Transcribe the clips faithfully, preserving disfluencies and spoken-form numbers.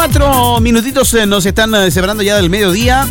Cuatro minutitos nos están separando ya del mediodía.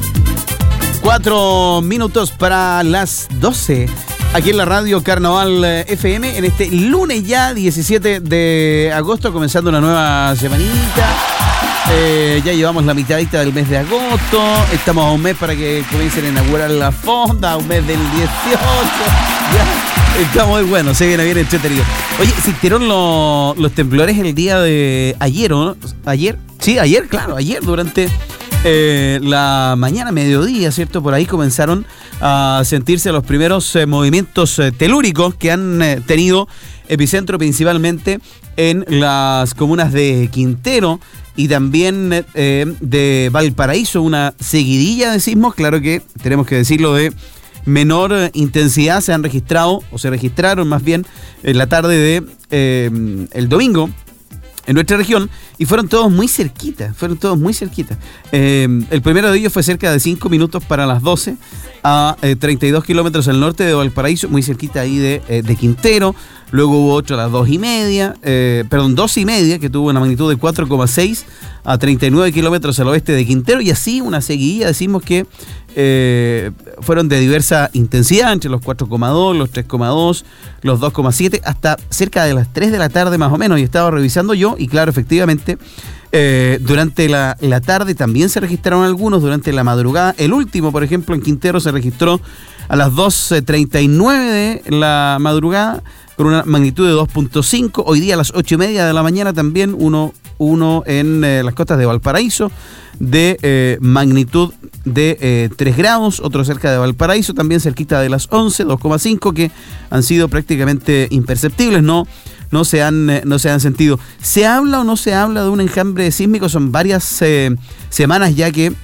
Cuatro minutos para las doce. Aquí en la radio Carnaval F M, en este lunes ya, diecisiete de agosto, comenzando una nueva semanita. Eh, ya llevamos la mitadita del mes de agosto. Estamos a un mes para que comiencen a inaugurar la fonda, un mes del dieciocho. Ya, está muy bueno, se viene bien entretenido. Oye, existieron los, los temblores el día de ayer, ¿no? ¿Ayer? Sí, ayer, claro, ayer durante eh, la mañana, mediodía, ¿cierto? Por ahí comenzaron a sentirse los primeros eh, movimientos eh, telúricos que han eh, tenido epicentro principalmente en las comunas de Quintero y también eh, de Valparaíso, una seguidilla de sismos, claro que tenemos que decirlo, de menor intensidad se han registrado, o se registraron más bien en la tarde de eh, el domingo en nuestra región, y fueron todos muy cerquitas, fueron todos muy cerquitas. Eh, el primero de ellos fue cerca de cinco minutos para las doce, a eh, treinta y dos kilómetros al norte de Valparaíso, muy cerquita ahí de, eh, de Quintero. Luego hubo otro a las dos y media, eh, perdón, dos y media, que tuvo una magnitud de cuatro coma seis a treinta y nueve kilómetros al oeste de Quintero, y así una seguidilla, decimos que eh, fueron de diversa intensidad, entre los cuatro coma dos, los tres coma dos, los dos coma siete, hasta cerca de las tres de la tarde más o menos, y estaba revisando yo, y claro, efectivamente, eh, durante la, la tarde también se registraron algunos, durante la madrugada. El último, por ejemplo, en Quintero se registró a las dos treinta y nueve de la madrugada, con una magnitud de dos punto cinco. Hoy día a las ocho y media de la mañana también uno, uno en eh, las costas de Valparaíso de eh, magnitud de eh, tres grados, otro cerca de Valparaíso, también cerquita de las once, dos coma cinco, que han sido prácticamente imperceptibles, no, no, se han, eh, no se han sentido. ¿Se habla o no se habla de un enjambre sísmico? Son varias eh, semanas ya que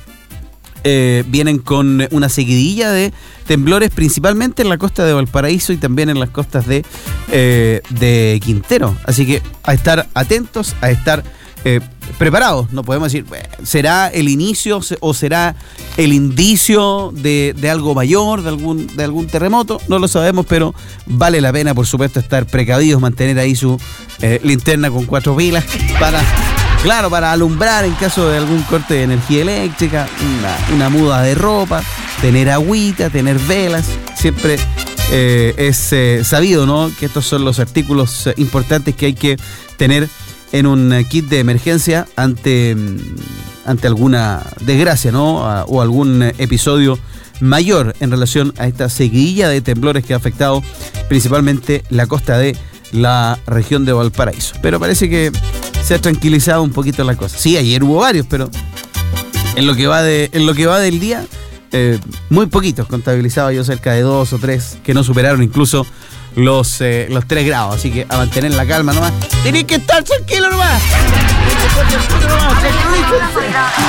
Eh, vienen con una seguidilla de temblores, principalmente en la costa de Valparaíso y también en las costas de, eh, de Quintero. Así que a estar atentos, a estar eh, preparados. No podemos decir, bueno, ¿será el inicio o será el indicio de, de algo mayor, de algún, de algún terremoto? No lo sabemos, pero vale la pena, por supuesto, estar precavidos, mantener ahí su eh, linterna con cuatro pilas para... Claro, para alumbrar en caso de algún corte de energía eléctrica, una, una muda de ropa, tener agüita, tener velas. Siempre eh, es eh, sabido, ¿no?, que estos son los artículos eh, importantes que hay que tener en un eh, kit de emergencia ante, ante alguna desgracia, ¿no?, a, o algún eh, episodio mayor en relación a esta seguidilla de temblores que ha afectado principalmente la costa de la región de Valparaíso. Pero parece que se ha tranquilizado un poquito la cosa. Sí, ayer hubo varios, pero en lo que va de en lo que va del día, eh, muy poquitos. Contabilizaba yo cerca de dos o tres que no superaron incluso los, eh, los tres grados. Así que a mantener la calma nomás. Tenés que estar tranquilo nomás.